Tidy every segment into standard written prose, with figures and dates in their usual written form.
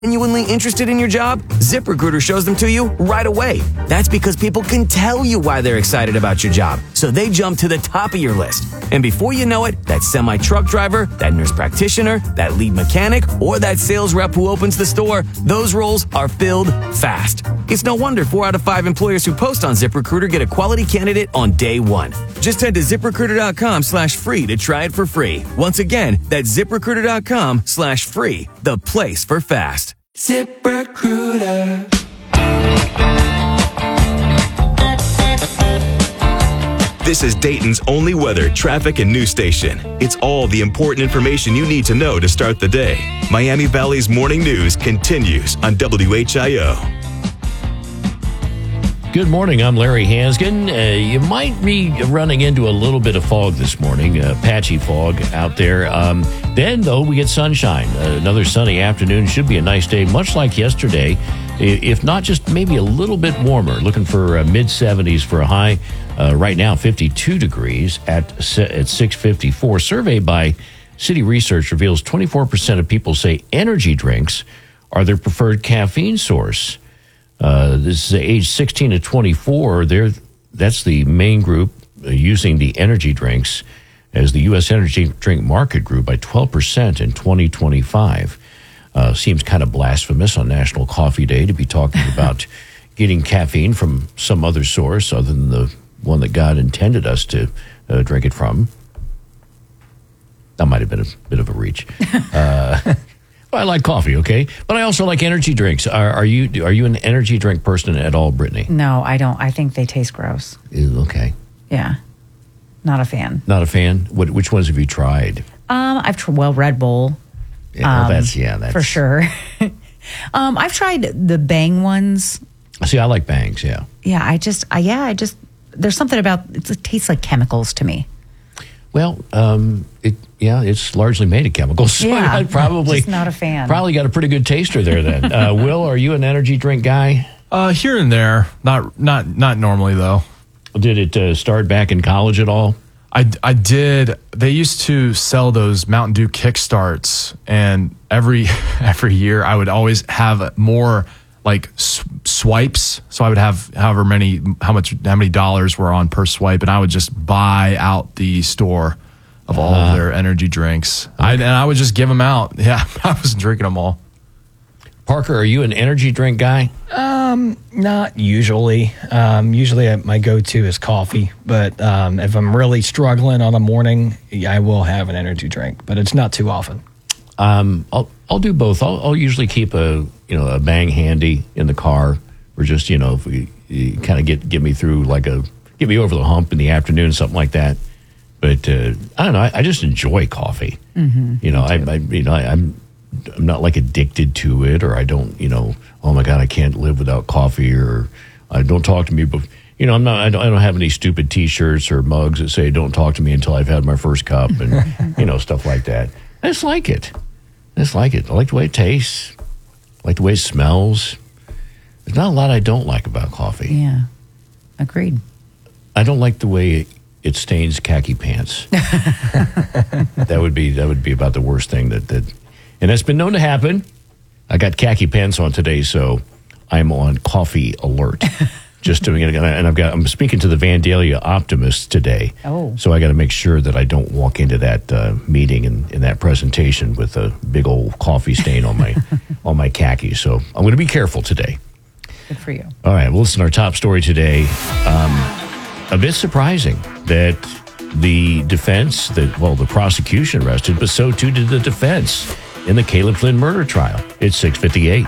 genuinely interested in your job? ZipRecruiter shows them to you right away. That's because people can tell you why they're excited about your job, so they jump to the top of your list. And before you know it, that semi-truck driver, that nurse practitioner, that lead mechanic, or that sales rep who opens the store, those roles are filled fast. It's no wonder 4 out of 5 employers who post on ZipRecruiter get a quality candidate on day one. Just head to ZipRecruiter.com/free to try it for free. Once again, that's ZipRecruiter.com/free, the place for fast. ZipRecruiter. This is Dayton's only weather, traffic, and news station. It's all the important information you need to know to start the day. Miami Valley's morning news continues on WHIO. Good morning, I'm Larry Hansgen. You might be running into a little bit of fog this morning, patchy fog out there. Then, though, we get sunshine. Another sunny afternoon. Should be a nice day, much like yesterday, if not just maybe a little bit warmer. Looking for mid-70s for a high. Right now, 52 degrees at 6:54. Survey by City Research reveals 24% of people say energy drinks are their preferred caffeine source. This is age 16 to 24. That's the main group using the energy drinks, as the U.S. energy drink market grew by 12% in 2025. Seems kind of blasphemous on National Coffee Day to be talking about getting caffeine from some other source other than the one that God intended us to drink it from. That might have been a bit of a reach. I like coffee, okay? But I also like energy drinks. Are you an energy drink person at all, Brittany? No, I don't. I think they taste gross. Okay. Yeah. Not a fan. Not a fan? Which ones have you tried? I've tried, Red Bull. Yeah, that's for sure. I've tried the Bang ones. See, I like Bangs, yeah. Yeah, I just there's something about it tastes like chemicals to me. Well, it's largely made of chemicals. So yeah, I'm probably just not a fan. Probably got a pretty good taster there then. Will, are you an energy drink guy? Here and there, not normally though. Did it start back in college at all? I did. They used to sell those Mountain Dew Kickstarts, and every year I would always have more like swipes. So I would have how many dollars were on per swipe, and I would just buy out the store of all of their energy drinks. And I would just give them out. Yeah, I was drinking them all. Parker, are you an energy drink guy? Not usually. Usually my go-to is coffee, but if I'm really struggling on a morning, I will have an energy drink, but it's not too often. I'll do both. I'll usually keep a Bang handy in the car, or just if we kind of get me through get me over the hump in the afternoon, something like that. But I don't know. I just enjoy coffee. Mm-hmm. I'm not like addicted to it, or I don't, oh my God, I can't live without coffee, or don't talk to me. But I don't have any stupid T-shirts or mugs that say "Don't talk to me until I've had my first cup," and stuff like that. I just like it. I like the way it tastes. I like the way it smells. There's not a lot I don't like about coffee. Yeah, agreed. I don't like the way it stains khaki pants. That would be about the worst thing that. And that's been known to happen. I got khaki pants on today, so I'm on coffee alert. Just doing it, and I'm speaking to the Vandalia Optimists today. Oh, so I got to make sure that I don't walk into that meeting in that presentation with a big old coffee stain on my on my khakis. So I'm going to be careful today. Good for you. All right, well, listen, our top story today. A bit surprising that the defense, the prosecution arrested, but so too did the defense in the Caleb Flynn murder trial. It's 6:58.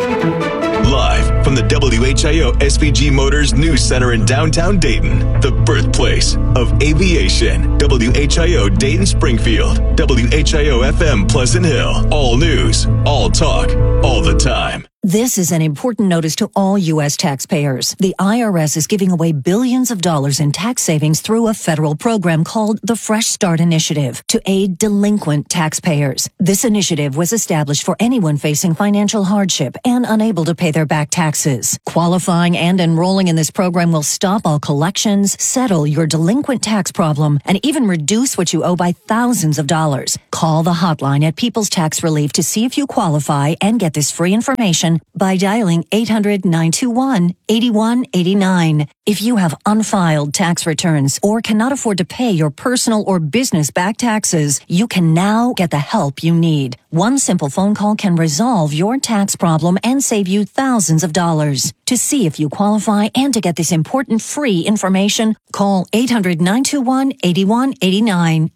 Live from the WHIO SVG Motors News Center in downtown Dayton, the birthplace of aviation. WHIO Dayton Springfield, WHIO FM Pleasant Hill. All news, all talk, all the time. This is an important notice to all U.S. taxpayers. The IRS is giving away billions of dollars in tax savings through a federal program called the Fresh Start Initiative to aid delinquent taxpayers. This initiative was established for anyone facing financial hardship and unable to pay their back taxes. Qualifying and enrolling in this program will stop all collections, settle your delinquent tax problem, and even reduce what you owe by thousands of dollars. Call the hotline at People's Tax Relief to see if you qualify and get this free information by dialing 800-921-8189. If you have unfiled tax returns or cannot afford to pay your personal or business back taxes, you can now get the help you need. One simple phone call can resolve your tax problem and save you thousands of dollars. To see if you qualify and to get this important free information, call 800-921-8189.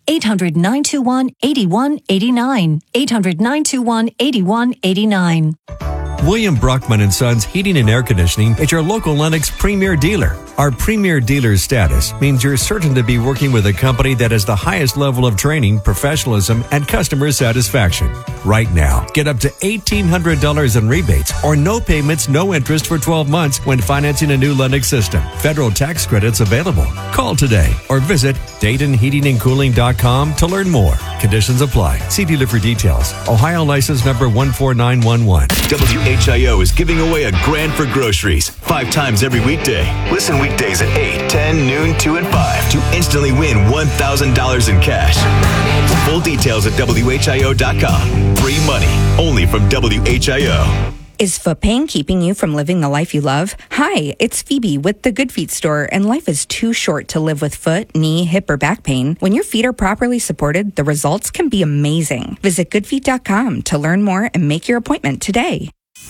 800-921-8189. 800-921-8189. William Brockman & Sons Heating and Air Conditioning is your local Lennox premier dealer. Our premier dealer status means you're certain to be working with a company that has the highest level of training, professionalism, and customer satisfaction. Right now, get up to $1,800 in rebates or no payments, no interest for 12 months when financing a new Lennox system. Federal tax credits available. Call today or visit DaytonHeatingandCooling.com to learn more. Conditions apply. See dealer for details. Ohio license number 14911. WHIO is giving away a grand for groceries 5 times every weekday. Listen weekdays at 8, 10, noon, 2, and 5 to instantly win $1,000 in cash. Full details at WHIO.com. Free money only from WHIO. Is foot pain keeping you from living the life you love? Hi, it's Phoebe with the Good Feet store, and life is too short to live with foot, knee, hip, or back pain. When your feet are properly supported, the results can be amazing. Visit goodfeet.com to learn more and make your appointment today.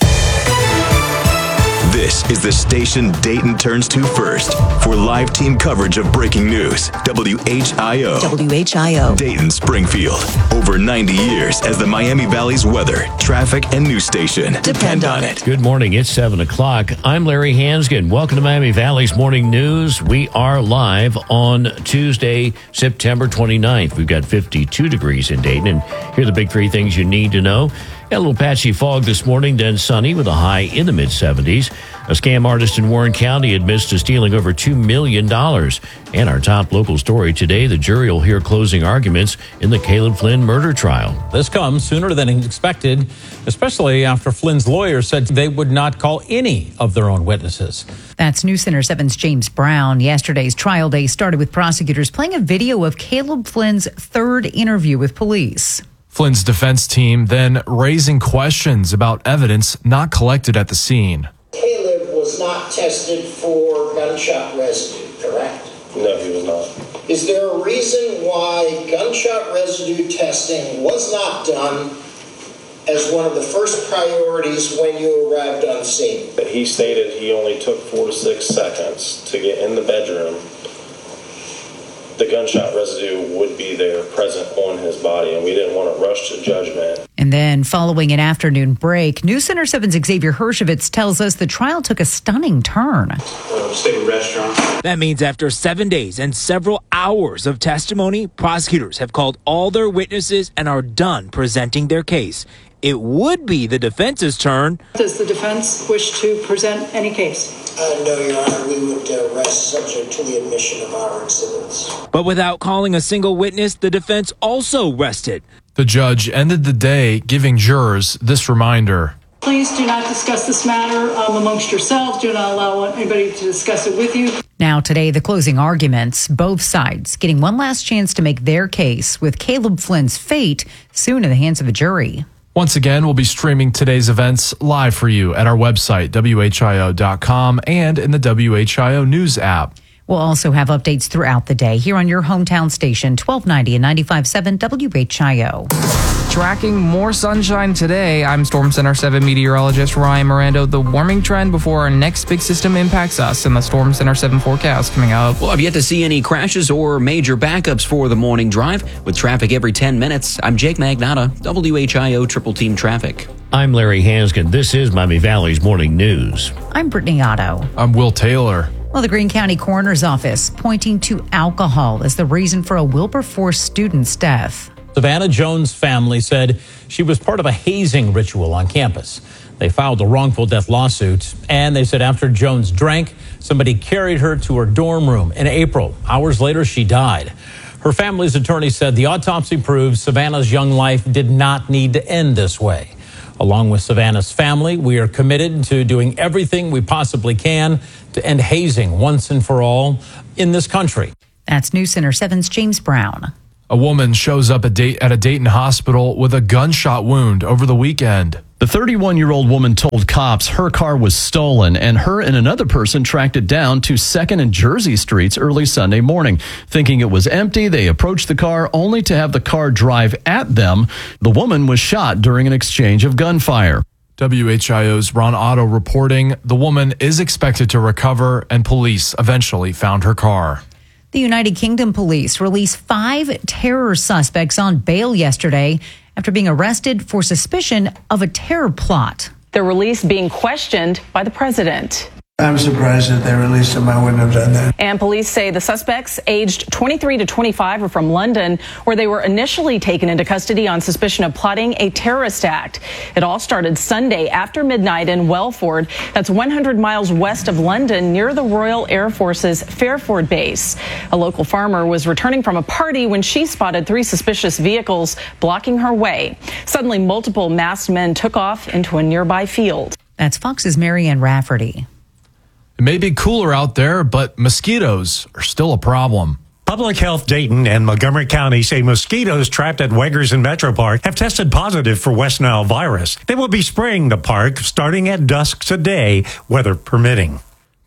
This is the station Dayton turns to first for live team coverage of breaking news. WHIO. WHIO. Dayton, Springfield. Over 90 years as the Miami Valley's weather, traffic, and news station. Depend on it. Good morning. It's 7 o'clock. I'm Larry Hansgen. Welcome to Miami Valley's Morning News. We are live on Tuesday, September 29th. We've got 52 degrees in Dayton. And here are the big 3 things you need to know. Got a little patchy fog this morning, then sunny with a high in the mid-70s. A scam artist in Warren County admits to stealing over $2 million. And our top local story today, the jury will hear closing arguments in the Caleb Flynn murder trial. This comes sooner than expected, especially after Flynn's lawyers said they would not call any of their own witnesses. That's News Center 7's James Brown. Yesterday's trial day started with prosecutors playing a video of Caleb Flynn's third interview with police. Flynn's defense team then raising questions about evidence not collected at the scene. Caleb was not tested for gunshot residue, correct? No, he was not. Is there a reason why gunshot residue testing was not done as one of the first priorities when you arrived on scene? But he stated he only took 4 to 6 seconds to get in the bedroom. The gunshot residue would be there present on his body, and we didn't want to rush to judgment. And then following an afternoon break, News Center 7's Xavier Hershevitz tells us the trial took a stunning turn. Stable restaurant. That means after 7 days and several hours of testimony, prosecutors have called all their witnesses and are done presenting their case. It would be the defense's turn. Does the defense wish to present any case? No, Your Honor. We would rest subject to the admission of our exhibits. But without calling a single witness, the defense also rested. The judge ended the day giving jurors this reminder. Please do not discuss this matter amongst yourselves. Do not allow anybody to discuss it with you. Now today, the closing arguments, both sides getting one last chance to make their case with Caleb Flynn's fate soon in the hands of a jury. Once again, we'll be streaming today's events live for you at our website, WHIO.com, and in the WHIO News app. We'll also have updates throughout the day here on your hometown station, 1290 and 95.7 WHIO. Tracking more sunshine today, I'm Storm Center 7 meteorologist Ryan Mirando. The warming trend before our next big system impacts us in the Storm Center 7 forecast coming up. Well, I've yet to see any crashes or major backups for the morning drive. With traffic every 10 minutes, I'm Jake Magnotta, WHIO Triple Team Traffic. I'm Larry Hansgen. This is Miami Valley's Morning News. I'm Brittany Otto. I'm Will Taylor. Well, the Greene County Coroner's Office pointing to alcohol as the reason for a Wilberforce student's death. Savannah Jones' family said she was part of a hazing ritual on campus. They filed a wrongful death lawsuit, and they said after Jones drank, somebody carried her to her dorm room in April. Hours later, she died. Her family's attorney said the autopsy proves Savannah's young life did not need to end this way. Along with Savannah's family, we are committed to doing everything we possibly can to end hazing once and for all in this country. That's News Center 7's James Brown. A woman shows up at a Dayton hospital with a gunshot wound over the weekend. The 31-year-old woman told cops her car was stolen, and her and another person tracked it down to 2nd and Jersey Streets early Sunday morning. Thinking it was empty, they approached the car only to have the car drive at them. The woman was shot during an exchange of gunfire. WHIO's Ron Otto reporting the woman is expected to recover, and police eventually found her car. The United Kingdom police released 5 terror suspects on bail yesterday after being arrested for suspicion of a terror plot. The release being questioned by the president. I'm surprised that they released him. I wouldn't have done that. And police say the suspects, aged 23 to 25, are from London, where they were initially taken into custody on suspicion of plotting a terrorist act. It all started Sunday after midnight in Welford. That's 100 miles west of London, near the Royal Air Force's Fairford base. A local farmer was returning from a party when she spotted 3 suspicious vehicles blocking her way. Suddenly, multiple masked men took off into a nearby field. That's Fox's Marianne Rafferty. It may be cooler out there, but mosquitoes are still a problem. Public Health Dayton and Montgomery County say mosquitoes trapped at Weggers and Metro Park have tested positive for West Nile virus. They will be spraying the park starting at dusk today, weather permitting.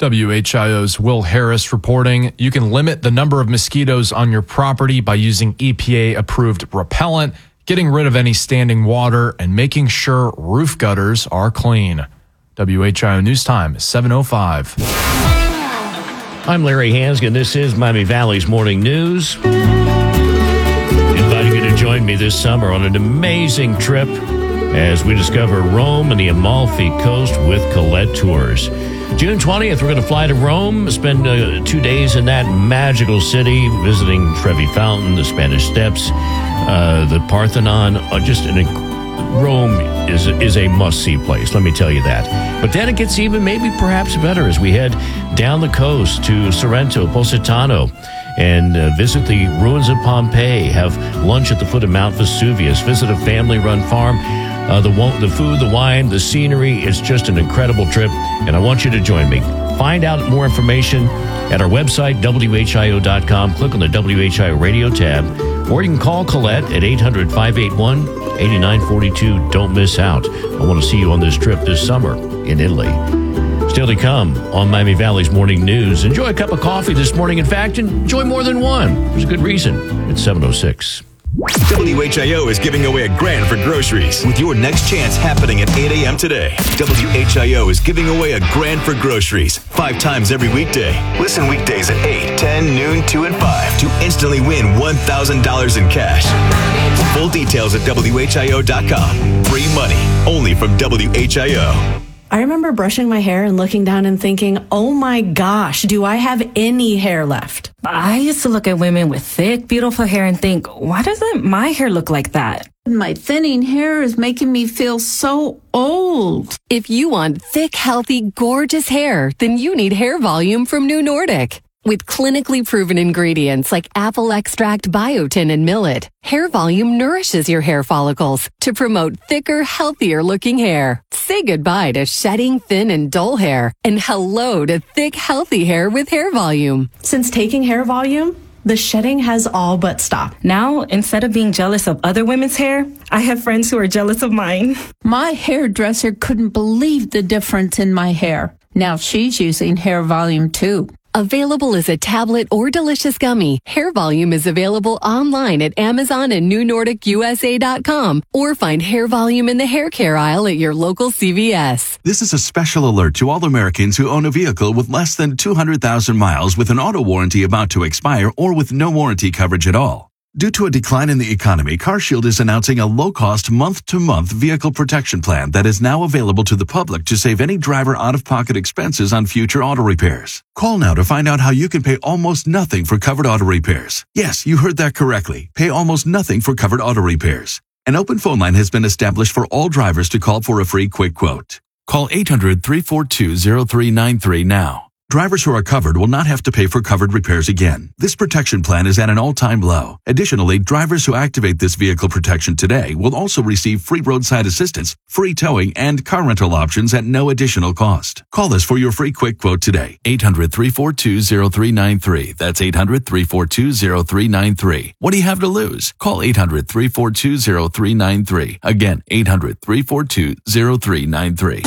WHIO's Will Harris reporting you can limit the number of mosquitoes on your property by using EPA-approved repellent, getting rid of any standing water, and making sure roof gutters are clean. WHIO News Time, 7:05. I'm Larry Hansgen. This is Miami Valley's Morning News. Inviting you to join me this summer on an amazing trip as we discover Rome and the Amalfi Coast with Colette Tours. June 20th, we're going to fly to Rome, spend 2 days in that magical city, visiting Trevi Fountain, the Spanish Steps, the Parthenon, just Rome is a must-see place, let me tell you that. But then it gets even maybe perhaps better as we head down the coast to Sorrento, Positano, and visit the ruins of Pompeii, have lunch at the foot of Mount Vesuvius, visit a family-run farm. The food, the wine, the scenery, it's just an incredible trip, and I want you to join me. Find out more information at our website, WHIO.com. Click on the WHIO radio tab, or you can call Colette at 800-581-8942. Don't miss out. I want to see you on this trip this summer in Italy. Still to come on Miami Valley's Morning News. Enjoy a cup of coffee this morning. In fact, enjoy more than one. There's a good reason. It's 7:06. WHIO is giving away $1,000 for groceries with your next chance happening at 8 a.m. today. WHIO is giving away $1,000 for groceries 5 times every weekday. Listen weekdays at 8, 10, noon, 2, and 5 to instantly win $1,000 in cash. Full details at WHIO.com. Free money only from WHIO. I remember brushing my hair and looking down and thinking, oh my gosh, do I have any hair left? I used to look at women with thick, beautiful hair and think, why doesn't my hair look like that? My thinning hair is making me feel so old. If you want thick, healthy, gorgeous hair, then you need Hair Volume from New Nordic. With clinically proven ingredients like apple extract, biotin, and millet, Hair Volume nourishes your hair follicles to promote thicker, healthier looking hair. Say goodbye to shedding, thin, and dull hair, and hello to thick, healthy hair with Hair Volume. Since taking Hair Volume, the shedding has all but stopped. Now, instead of being jealous of other women's hair, I have friends who are jealous of mine. My hairdresser couldn't believe the difference in my hair. Now she's using Hair Volume too. Available as a tablet or delicious gummy, Hair Volume is available online at Amazon and NewNordicUSA.com, or find Hair Volume in the hair care aisle at your local CVS. This is a special alert to all Americans who own a vehicle with less than 200,000 miles with an auto warranty about to expire or with no warranty coverage at all. Due to a decline in the economy, CarShield is announcing a low-cost month-to-month vehicle protection plan that is now available to the public to save any driver out-of-pocket expenses on future auto repairs. Call now to find out how you can pay almost nothing for covered auto repairs. Yes, you heard that correctly. Pay almost nothing for covered auto repairs. An open phone line has been established for all drivers to call for a free quick quote. Call 800-342-0393 now. Drivers who are covered will not have to pay for covered repairs again. This protection plan is at an all-time low. Additionally, drivers who activate this vehicle protection today will also receive free roadside assistance, free towing, and car rental options at no additional cost. Call us for your free quick quote today. 800-342-0393. That's 800-342-0393. What do you have to lose? Call 800-342-0393. Again, 800-342-0393.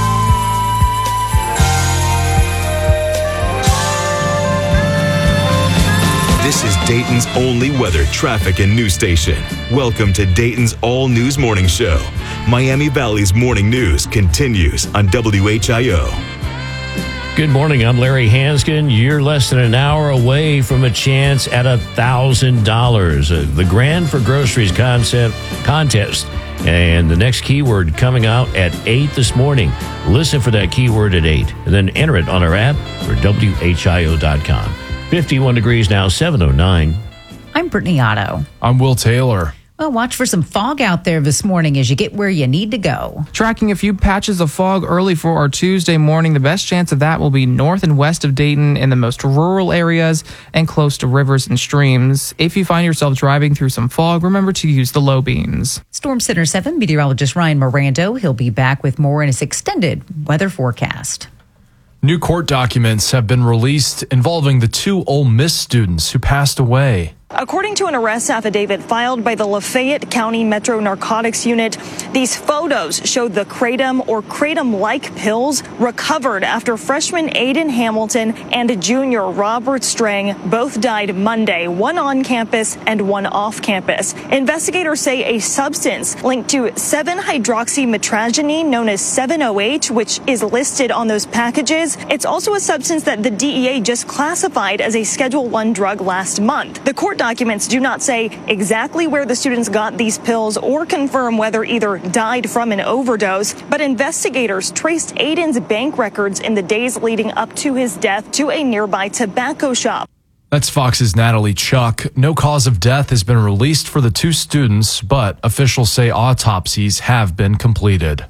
This is Dayton's only weather, traffic, and news station. Welcome to Dayton's all-news morning show. Miami Valley's morning news continues on WHIO. Good morning. I'm Larry Hanskin. You're less than an hour away from a chance at $1,000. The Grand for Groceries contest. And the next keyword coming out at 8 this morning. Listen for that keyword at 8. And then enter it on our app or WHIO.com. 51 degrees now, 7:09. I'm Brittany Otto. I'm Will Taylor. Well, watch for some fog out there this morning as you get where you need to go. Tracking a few patches of fog early for our Tuesday morning. The best chance of that will be north and west of Dayton in the most rural areas and close to rivers and streams. If you find yourself driving through some fog, remember to use the low beams. Storm Center 7 meteorologist Ryan Mirando. He'll be back with more in his extended weather forecast. New court documents have been released involving the 2 Ole Miss students who passed away. According to an arrest affidavit filed by the Lafayette County Metro Narcotics Unit, these photos showed the kratom or kratom-like pills recovered after freshman Aiden Hamilton and junior Robert Strang both died Monday, one on campus and one off campus. Investigators say a substance linked to 7-hydroxymetragenine known as 7-OH, which is listed on those packages. It's also a substance that the DEA just classified as a Schedule I drug last month. The court documents do not say exactly where the students got these pills or confirm whether either died from an overdose, but investigators traced Aiden's bank records in the days leading up to his death to a nearby tobacco shop. That's Fox's Natalie Chuck. No cause of death has been released for the 2 students, but officials say autopsies have been completed.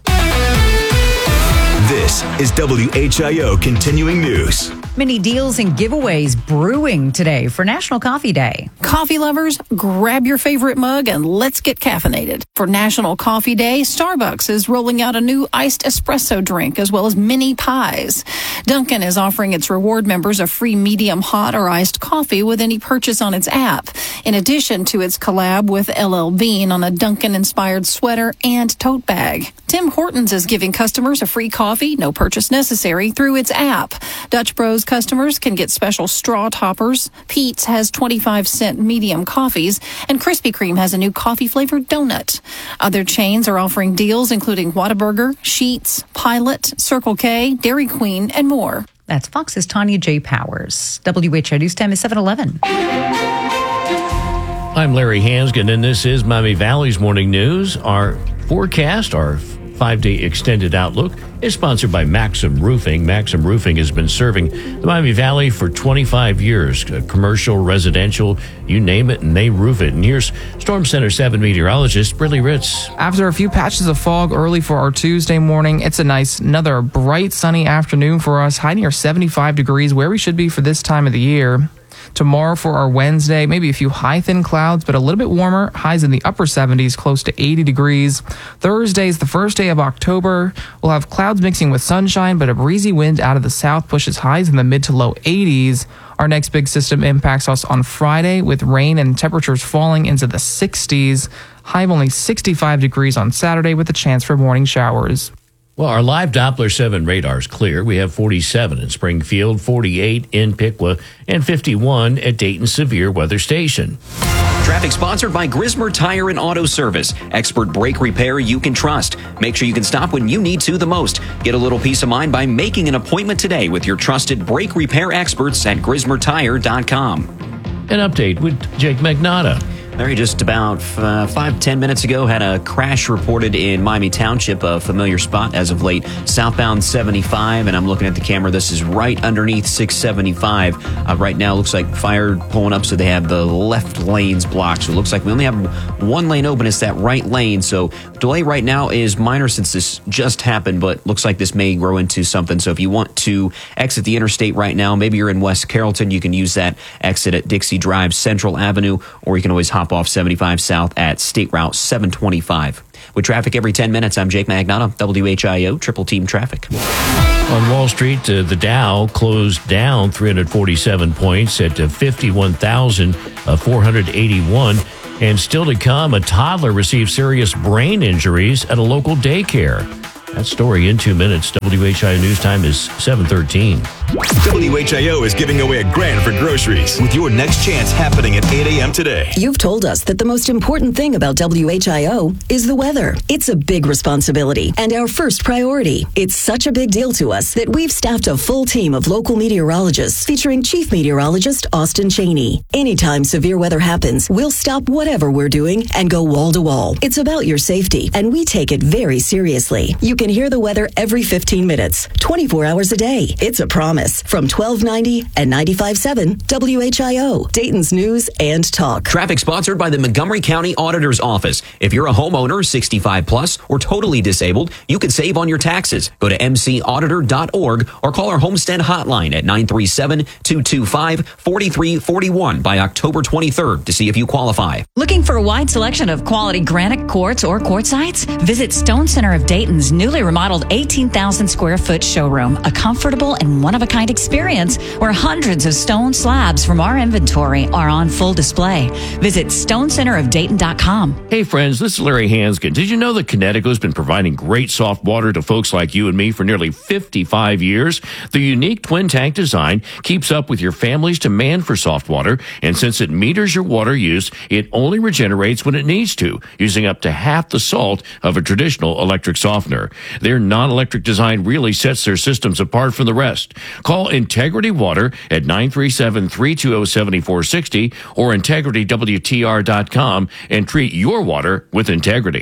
This is WHIO Continuing News. Many deals and giveaways brewing today for National Coffee Day. Coffee lovers, grab your favorite mug and let's get caffeinated. For National Coffee Day, Starbucks is rolling out a new iced espresso drink as well as mini pies. Dunkin' is offering its reward members a free medium hot or iced coffee with any purchase on its app, in addition to its collab with LL Bean on a Dunkin'-inspired sweater and tote bag. Tim Hortons is giving customers a free coffee, no purchase necessary, through its app. Dutch Bros customers can get special straw toppers. Pete's has 25-cent medium coffees, and Krispy Kreme has a new coffee-flavored donut. Other chains are offering deals including Whataburger, Sheetz, Pilot, Circle K, Dairy Queen, and more. That's Fox's Tanya J. Powers. WHIO News Time is 7:11. I'm Larry Hanskin, and this is Miami Valley's Morning News. Our forecast, our 5-day extended outlook, is sponsored by Maxim Roofing. Maxim Roofing has been serving the Miami Valley for 25 years. Commercial, residential, you name it, and they roof it. And here's Storm Center 7 meteorologist Briley Ritz. After a few patches of fog early for our Tuesday morning, it's another bright, sunny afternoon for us, high near 75 degrees, where we should be for this time of the year. Tomorrow for our Wednesday, maybe a few high thin clouds, but a little bit warmer. Highs in the upper 70s, close to 80 degrees. Thursday is the first day of October. We'll have clouds mixing with sunshine, but a breezy wind out of the south pushes highs in the mid to low 80s. Our next big system impacts us on Friday with rain and temperatures falling into the 60s. High of only 65 degrees on Saturday with a chance for morning showers. Well, our live Doppler 7 radar is clear. We have 47 in Springfield, 48 in Piqua, and 51 at Dayton Severe Weather Station. Traffic sponsored by Grismer Tire and Auto Service. Expert brake repair you can trust. Make sure you can stop when you need to the most. Get a little peace of mind by making an appointment today with your trusted brake repair experts at GrismerTire.com. An update with Jake Magnotta. Larry, just about 5-10 minutes ago, had a crash reported in Miami Township, a familiar spot as of late, southbound 75, and I'm looking at the camera. This is right underneath 675. Right now, looks like fire pulling up, so they have the left lanes blocked. So it looks like we only have one lane open. It's that right lane. So delay right now is minor since this just happened, but looks like this may grow into something. So if you want to exit the interstate right now, maybe you're in West Carrollton, you can use that exit at Dixie Drive, Central Avenue, or you can always hop off 75 South at State Route 725. With traffic every 10 minutes, I'm Jake Magnotta, WHIO Triple Team Traffic. On Wall Street, the Dow closed down 347 points at 51,481. And still to come, a toddler received serious brain injuries at a local daycare. That story in 2 minutes. WHIO News Time is 7:13. WHIO is giving away $1,000 for groceries with your next chance happening at 8 a.m. today. You've told us that the most important thing about WHIO is the weather. It's a big responsibility and our first priority. It's such a big deal to us that we've staffed a full team of local meteorologists featuring Chief Meteorologist Austin Cheney. Anytime severe weather happens, we'll stop whatever we're doing and go wall to wall. It's about your safety, and we take it very seriously. You can hear the weather every 15 minutes, 24 hours a day. It's a promise. From 1290 and 95.7 WHIO, Dayton's News and Talk. Traffic sponsored by the Montgomery County Auditor's Office. If you're a homeowner, 65 plus, or totally disabled, you can save on your taxes. Go to mcauditor.org or call our Homestead hotline at 937-225-4341 by October 23rd to see if you qualify. Looking for a wide selection of quality granite quartz or quartzites? Visit Stone Center of Dayton's newly remodeled 18,000 square foot showroom, a comfortable and one-of-a-kind experience where hundreds of stone slabs from our inventory are on full display. Visit stonecenterofdayton.com. Hey friends, this is Larry Hanskin. Did you know that Kinetico's been providing great soft water to folks like you and me for nearly 55 years? The unique twin tank design keeps up with your family's demand for soft water, and since it meters your water use, it only regenerates when it needs to, using up to half the salt of a traditional electric softener. Their non-electric design really sets their systems apart from the rest. Call Integrity Water at 937-320-7460 or integritywtr.com and treat your water with integrity.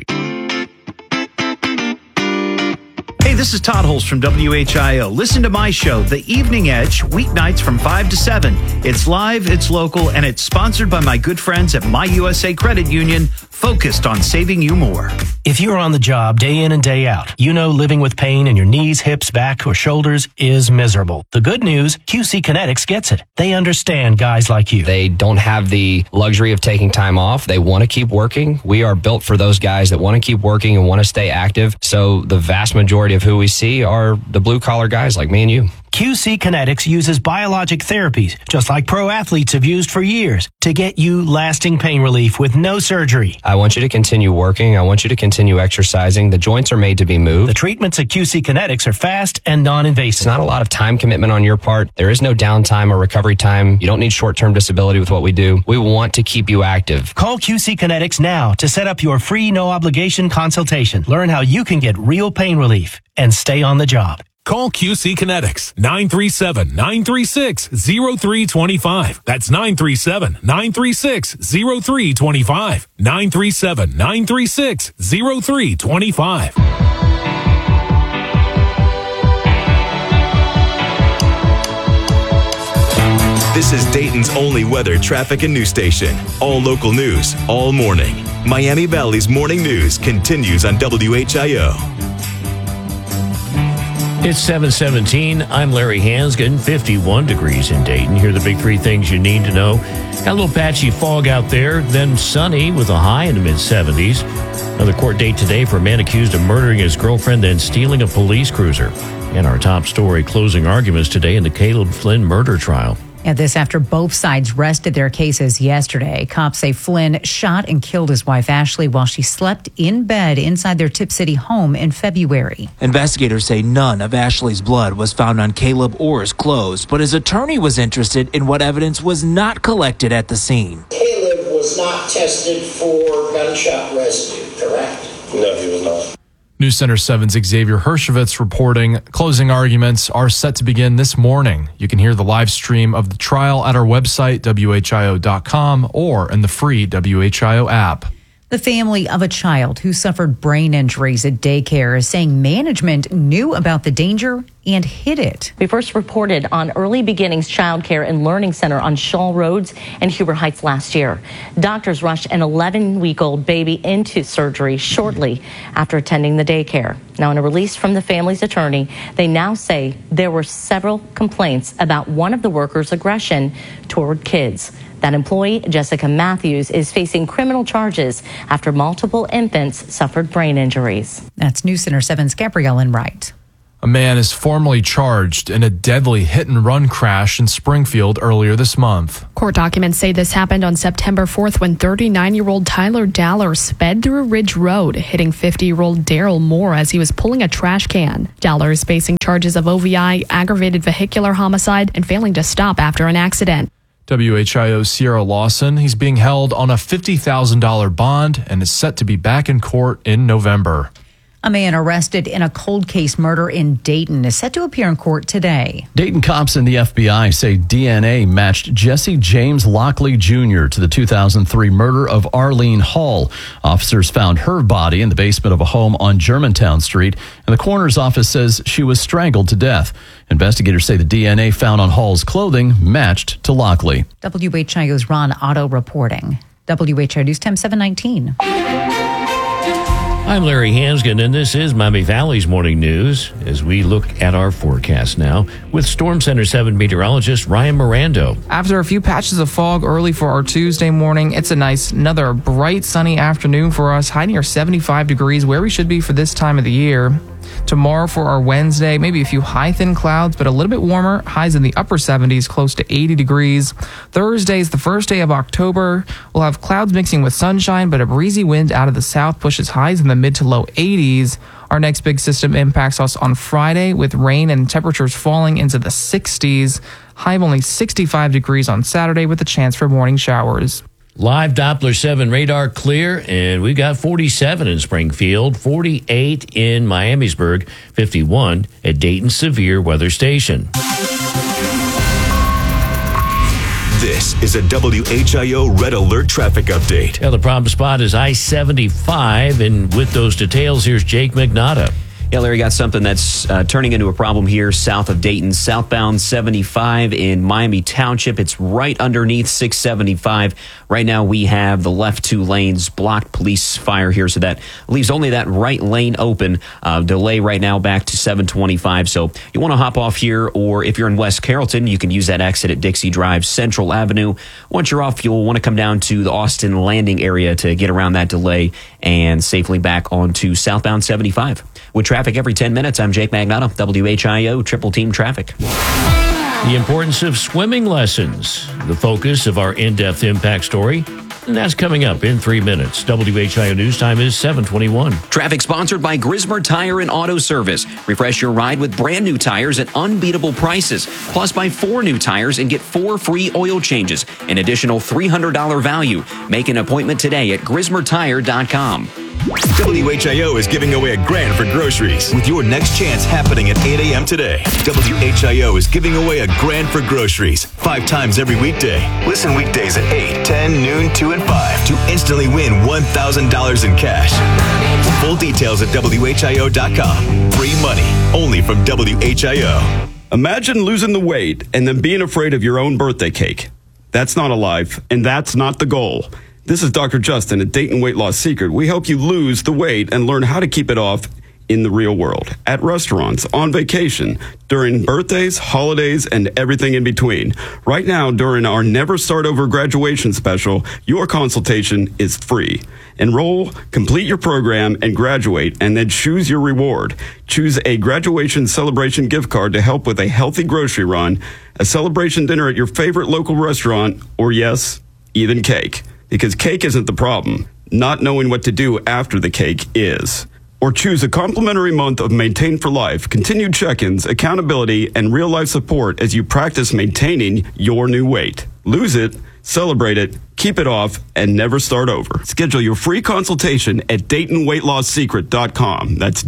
Hey, this is Todd Holst from WHIO. Listen to my show, The Evening Edge, weeknights from 5 to 7. It's live, it's local, and it's sponsored by my good friends at My USA Credit Union, focused on saving you more. If you're on the job day in and day out, you know living with pain in your knees, hips, back, or shoulders is miserable. The good news, QC Kinetics gets it. They understand guys like you. They don't have the luxury of taking time off. They want to keep working. We are built for those guys that want to keep working and want to stay active. So the vast majority of who we see are the blue-collar guys like me and you. QC Kinetics uses biologic therapies, just like pro athletes have used for years, to get you lasting pain relief with no surgery. I want you to continue working. I want you to continue exercising. The joints are made to be moved. The treatments at QC Kinetics are fast and non-invasive. It's not a lot of time commitment on your part. There is no downtime or recovery time. You don't need short-term disability with what we do. We want to keep you active. Call QC Kinetics now to set up your free no-obligation consultation. Learn how you can get real pain relief and stay on the job. Call QC Kinetics, 937-936-0325. That's 937-936-0325. 937-936-0325. This is Dayton's only weather, traffic, and news station. All local news, all morning. Miami Valley's morning news continues on WHIO. It's 7:17. I'm Larry Hanskin. 51 degrees in Dayton. Here are the big three things you need to know. Got a little patchy fog out there, then sunny with a high in the mid-70s. Another court date today for a man accused of murdering his girlfriend and stealing a police cruiser. And our top story, closing arguments today in the Caleb Flynn murder trial. And this after both sides rested their cases yesterday. Cops say Flynn shot and killed his wife, Ashley, while she slept in bed inside their Tip City home in February. Investigators say none of Ashley's blood was found on Caleb or his clothes, but his attorney was interested in what evidence was not collected at the scene. Caleb was not tested for gunshot residue, correct? No, he was not. News Center 7's Xavier Hershevitz reporting closing arguments are set to begin this morning. You can hear the live stream of the trial at our website, WHIO.com, or in the free WHIO app. The family of a child who suffered brain injuries at daycare is saying management knew about the danger and hid it. We first reported on Early Beginnings Child Care and Learning Center on Shaw Roads and Huber Heights last year. Doctors rushed an 11-week-old baby into surgery shortly after attending the daycare. Now, in a release from the family's attorney, they now say there were several complaints about one of the workers' aggression toward kids. That employee, Jessica Matthews, is facing criminal charges after multiple infants suffered brain injuries. That's News Center 7's Gabrielle Wright. A man is formally charged in a deadly hit-and-run crash in Springfield earlier this month. Court documents say this happened on September 4th when 39-year-old Tyler Daller sped through Ridge Road, hitting 50-year-old Daryl Moore as he was pulling a trash can. Daller is facing charges of OVI, aggravated vehicular homicide, and failing to stop after an accident. WHIO's Sierra Lawson, he's being held on a $50,000 bond and is set to be back in court in November. A man arrested in a cold case murder in Dayton is set to appear in court today. Dayton cops and the FBI say DNA matched Jesse James Lockley Jr. to the 2003 murder of Arlene Hall. Officers found her body in the basement of a home on Germantown Street, and the coroner's office says she was strangled to death. Investigators say the DNA found on Hall's clothing matched to Lockley. WHIO's Ron Otto reporting. WHIO News Time 719. I'm Larry Hansgen, and this is Miami Valley's Morning News as we look at our forecast now with Storm Center 7 meteorologist Ryan Mirando. After a few patches of fog early for our Tuesday morning, it's another bright, sunny afternoon for us, high near 75 degrees, where we should be for this time of the year. Tomorrow for our Wednesday, maybe a few high thin clouds, but a little bit warmer, highs in the upper 70s, close to 80 degrees. Thursday is the first day of October. We'll have clouds mixing with sunshine, but a breezy wind out of the south pushes highs in the mid to low 80s. Our next big system impacts us on Friday with rain and temperatures falling into the 60s. High of only 65 degrees on Saturday with a chance for morning showers. Live Doppler 7 radar clear, and we've got 47 in Springfield, 48 in Miamisburg, 51 at Dayton Severe Weather Station. This is a WHIO Red Alert traffic update. Yeah, the problem spot is I-75, and with those details, here's Jake Magnotta. Yeah, Larry, got something that's turning into a problem here south of Dayton, southbound 75 in Miami Township. It's right underneath 675. Right now we have the left two lanes blocked, police fire here, so that leaves only that right lane open. Delay right now back to 725. So you want to hop off here, or if you're in West Carrollton, you can use that exit at Dixie Drive, Central Avenue. Once you're off, you'll want to come down to the Austin Landing area to get around that delay and safely back onto southbound 75. With traffic every 10 minutes, I'm Jake Magnotta, WHIO Triple Team Traffic. The importance of swimming lessons, the focus of our in-depth impact story, and that's coming up in 3 minutes. WHIO News Time is 7:21. Traffic sponsored by Grismer Tire and Auto Service. Refresh your ride with brand new tires at unbeatable prices. Plus, buy 4 new tires and get 4 free oil changes. An additional $300 value. Make an appointment today at GrismerTire.com. WHIO is giving away $1,000 for groceries with your next chance happening at 8 a.m. today. WHIO is giving away $1,000 for groceries 5 times every weekday. Listen weekdays at 8, 10, noon, 2, and 5 to instantly win $1,000 in cash. Full details at WHIO.com. Free money only from WHIO. Imagine losing the weight and then being afraid of your own birthday cake. That's not a life, and that's not the goal. This is Dr. Justin at Dayton Weight Loss Secret. We help you lose the weight and learn how to keep it off in the real world, at restaurants, on vacation, during birthdays, holidays, and everything in between. Right now, during our Never Start Over graduation special, your consultation is free. Enroll, complete your program, and graduate, and then choose your reward. Choose a graduation celebration gift card to help with a healthy grocery run, a celebration dinner at your favorite local restaurant, or yes, even cake. Because cake isn't the problem. Not knowing what to do after the cake is. Or choose a complimentary month of Maintain for Life, continued check-ins, accountability, and real-life support as you practice maintaining your new weight. Lose it, celebrate it, keep it off, and never start over. Schedule your free consultation at DaytonWeightLossSecret.com. That's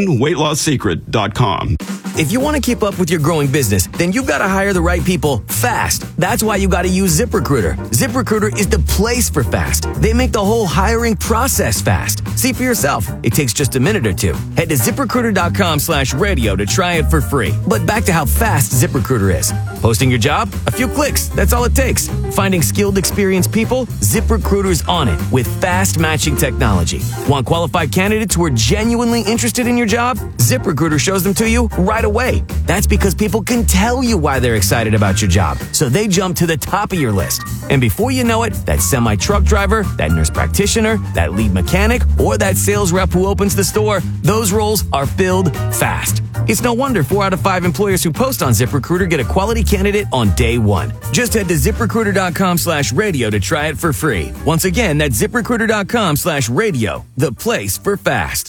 DaytonWeightLossSecret.com. If you want to keep up with your growing business, then you've got to hire the right people fast. That's why you got to use ZipRecruiter. ZipRecruiter is the place for fast. They make the whole hiring process fast. See for yourself. It takes just a minute or two. Head to ZipRecruiter.com/radio to try it for free. But back to how fast ZipRecruiter is. Posting your job? A few clicks. That's all it takes. Finding skilled, experienced people? ZipRecruiter's on it with fast matching technology. Want qualified candidates who are genuinely interested in your job? ZipRecruiter shows them to you right away. That's because people can tell you why they're excited about your job, so they jump to the top of your list. And before you know it, that semi-truck driver, that nurse practitioner, that lead mechanic, or that sales rep who opens the store, those roles are filled fast. It's no wonder 4 out of 5 employers who post on ZipRecruiter get a quality candidate on day one. Just head to ZipRecruiter.com/radio to try it for free. Once again, that's ZipRecruiter.com/radio, the place for fast.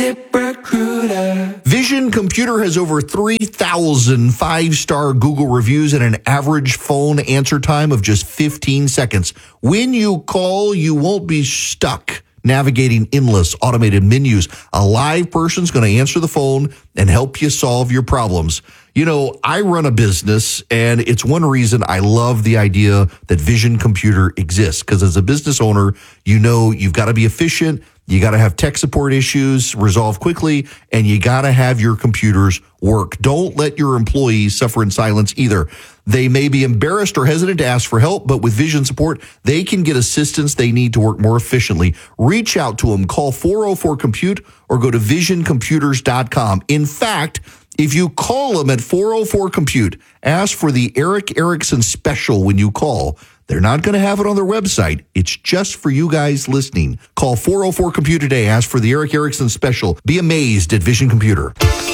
ZipRecruiter. Vision Computer has over 3,000 5-star Google reviews and an average phone answer time of just 15 seconds. When you call, you won't be stuck navigating endless automated menus. A live person's going to answer the phone and help you solve your problems. You know, I run a business, and it's one reason I love the idea that Vision Computer exists. Because as a business owner, you know you've got to be efficient, you got to have tech support issues resolved quickly, and you got to have your computers work. Don't let your employees suffer in silence either. They may be embarrassed or hesitant to ask for help, but with Vision support, they can get assistance they need to work more efficiently. Reach out to them. Call 404-COMPUTE or go to visioncomputers.com. In fact, if you call them at 404-COMPUTE, ask for the Eric Erickson special when you call. They're not going to have it on their website. It's just for you guys listening. Call 404-COMPUTE today. Ask for the Eric Erickson special. Be amazed at Vision Computer.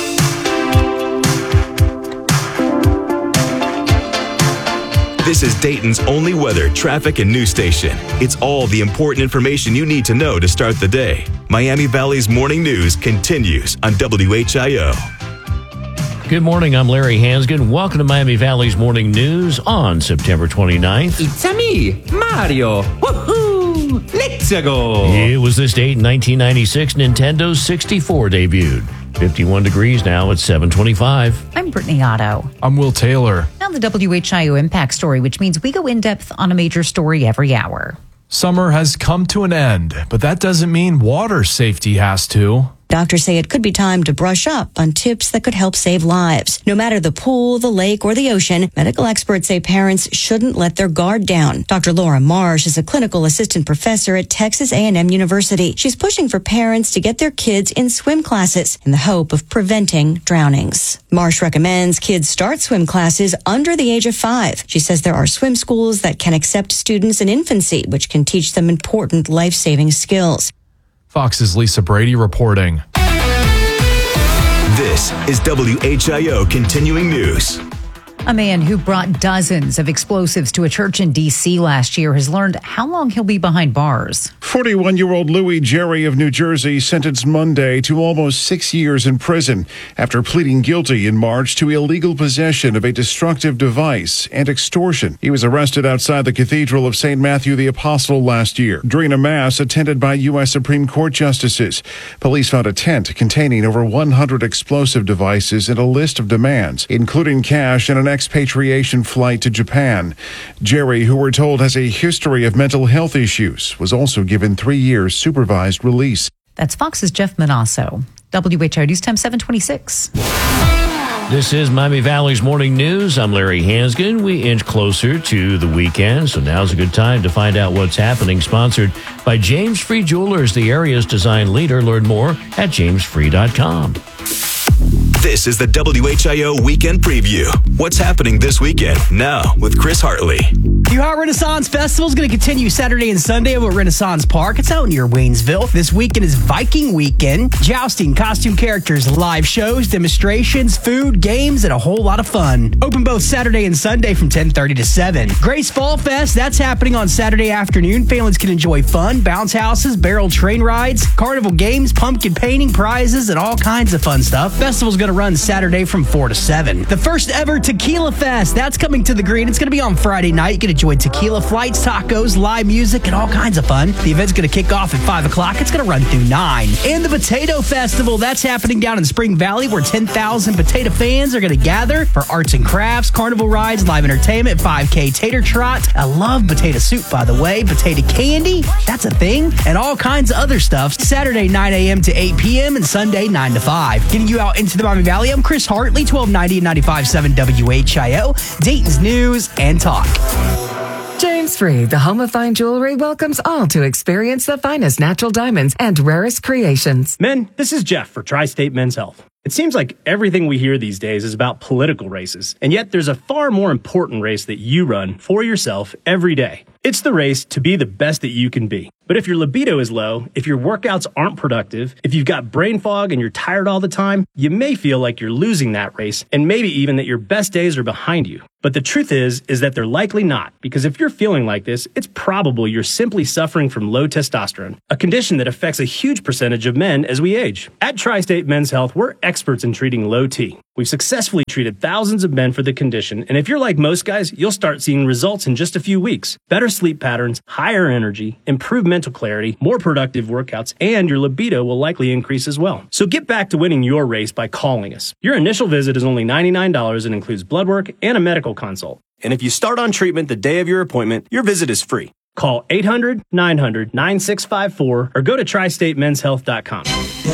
This is Dayton's only weather, traffic, and news station. It's all the important information you need to know to start the day. Miami Valley's morning news continues on WHIO. Good morning, I'm Larry Hansgen. Welcome to Miami Valley's morning news on September 29th. It's me, Mario. Woohoo! Let's go! It was this date in 1996 Nintendo 64 debuted. 51 degrees now at 7:25. I'm Brittany Otto. I'm Will Taylor. Now the WHIO Impact Story, which means we go in-depth on a major story every hour. Summer has come to an end, but that doesn't mean water safety has to. Doctors say it could be time to brush up on tips that could help save lives. No matter the pool, the lake, or the ocean, medical experts say parents shouldn't let their guard down. Dr. Laura Marsh is a clinical assistant professor at Texas A&M University. She's pushing for parents to get their kids in swim classes in the hope of preventing drownings. Marsh recommends kids start swim classes under the age of 5. She says there are swim schools that can accept students in infancy, which can teach them important life-saving skills. Fox's Lisa Brady reporting. This is WHIO Continuing News. A man who brought dozens of explosives to a church in D.C. last year has learned how long he'll be behind bars. 41-year-old Louis Jerry of New Jersey sentenced Monday to almost 6 years in prison after pleading guilty in March to illegal possession of a destructive device and extortion. He was arrested outside the Cathedral of St. Matthew the Apostle last year during a mass attended by U.S. Supreme Court justices. Police found a tent containing over 100 explosive devices and a list of demands, including cash and an expatriation flight to Japan. Jerry, who we're told has a history of mental health issues, was also given 3 years supervised release. That's Fox's Jeff Manasso. WHIO News Time 726. This is Miami Valley's morning news. I'm Larry Hansgen. We inch closer to the weekend, so now's a good time to find out what's happening. Sponsored by James Free Jewelers, the area's design leader. Learn more at jamesfree.com. This is the WHIO Weekend Preview. What's happening this weekend? Now with Chris Hartley. The Ohio Renaissance Festival is going to continue Saturday and Sunday over at Renaissance Park. It's out near Waynesville. This weekend is Viking Weekend. Jousting, costume characters, live shows, demonstrations, food, games, and a whole lot of fun. Open both Saturday and Sunday from 10:30 to 7. Grace Fall Fest, that's happening on Saturday afternoon. Families can enjoy fun, bounce houses, barrel train rides, carnival games, pumpkin painting, prizes, and all kinds of fun stuff. Festival's going to run Saturday from 4 to 7. The first ever Tequila Fest, that's coming to the Green. It's going to be on Friday night. You can Enjoy tequila flights, tacos, live music, and all kinds of fun. The event's going to kick off at 5 o'clock. It's going to run through 9. And the Potato Festival, that's happening down in Spring Valley, where 10,000 potato fans are going to gather for arts and crafts, carnival rides, live entertainment, 5K tater trot. I love potato soup, by the way. Potato candy, that's a thing. And all kinds of other stuff. Saturday, 9 a.m. to 8 p.m. and Sunday, 9 to 5. Getting you out into the Miami Valley, I'm Chris Hartley, 1290 and 95.7 WHIO, Dayton's News and Talk. James Free, the home of fine jewelry, welcomes all to experience the finest natural diamonds and rarest creations. Men, this is Jeff for Tri-State Men's Health. It seems like everything we hear these days is about political races, and yet there's a far more important race that you run for yourself every day. It's the race to be the best that you can be. But if your libido is low, if your workouts aren't productive, if you've got brain fog and you're tired all the time, you may feel like you're losing that race, and maybe even that your best days are behind you. But the truth is that they're likely not, because if you're feeling like this, it's probably you're simply suffering from low testosterone, a condition that affects a huge percentage of men as we age. At Tri-State Men's Health, we're experts in treating low T. We've successfully treated thousands of men for the condition, and if you're like most guys, you'll start seeing results in just a few weeks. Better sleep patterns, higher energy, improved mental clarity, more productive workouts, and your libido will likely increase as well. So get back to winning your race by calling us. Your initial visit is only $99 and includes blood work and a medical consult. And if you start on treatment the day of your appointment, your visit is free. Call 800-900-9654 or go to tristatemenshealth.com.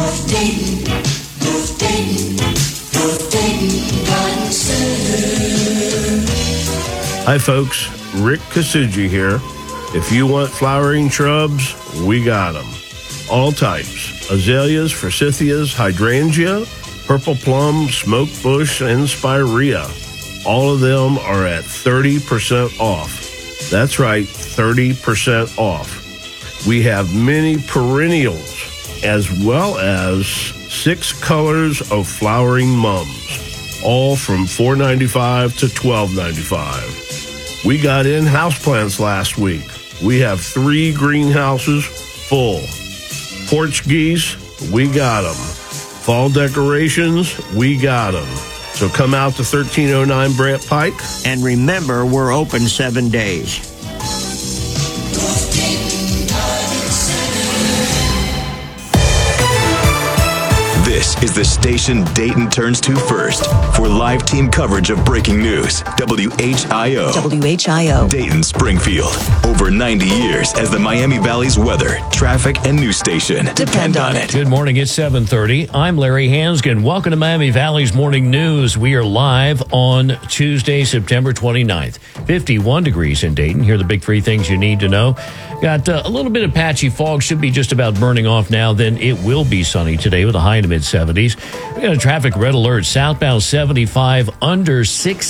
Hi folks, Rick Kasuji here. If you want flowering shrubs, we got them. All types. Azaleas, forsythias, hydrangea, purple plum, smoke bush, and spirea. All of them are at 30% off. That's right, 30% off. We have many perennials as well as 6 colors of flowering mums, all from $4.95 to $12.95. We got in houseplants last week. We have 3 greenhouses full. Porch geese, we got them. Fall decorations, we got them. So come out to 1309 Brant Pike. And remember, we're open 7 days. This is the station Dayton turns to first for live team coverage of breaking news. WHIO. WHIO. Dayton, Springfield. Over 90 years as the Miami Valley's weather, traffic, and news station. Depend on it. Good morning. It's 7:30. I'm Larry Hansgen. Welcome to Miami Valley's Morning News. We are live on Tuesday, September 29th. 51 degrees in Dayton. Here are the big 3 things you need to know. Got a little bit of patchy fog. Should be just about burning off now. Then it will be sunny today with a high in the mid-70s. We got a traffic red alert. Southbound 75 under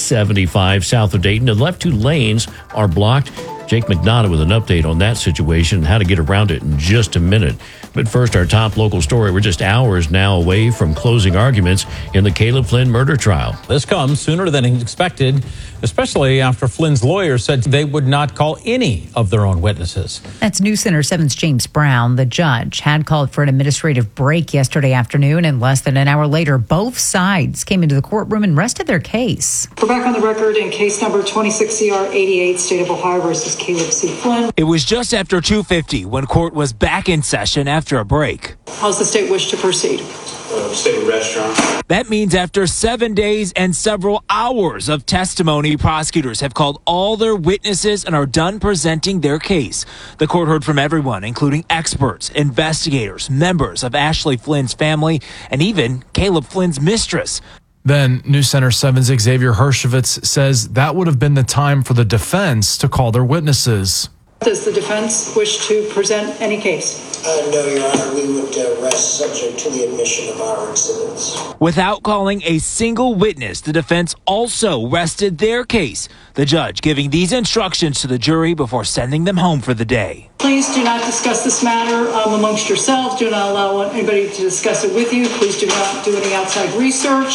675 south of Dayton. The left 2 lanes are blocked. Jake McDonough with an update on that situation and how to get around it in just a minute. But first, our top local story. We're just hours now away from closing arguments in the Caleb Flynn murder trial. This comes sooner than expected, especially after Flynn's lawyers said they would not call any of their own witnesses. That's News Center 7's James Brown. The judge had called for an administrative break yesterday afternoon, and less than an hour later, both sides came into the courtroom and rested their case. We're back on the record in case number 26CR88, State of Ohio versus Caleb C. Flynn. It was just after 2:50 when court was back in session after a break. How's the state wish to proceed? State restaurant. That means after 7 days and several hours of testimony, prosecutors have called all their witnesses and are done presenting their case. The court heard from everyone, including experts, investigators, members of Ashley Flynn's family, and even Caleb Flynn's mistress. Then News Center 7's Xavier Hershovitz says that would have been the time for the defense to call their witnesses. Does the defense wish to present any case? No, Your Honor. We would rest subject to the admission of our exhibits. Without calling a single witness, the defense also rested their case. The judge giving these instructions to the jury before sending them home for the day. Please do not discuss this matter amongst yourselves. Do not allow anybody to discuss it with you. Please do not do any outside research.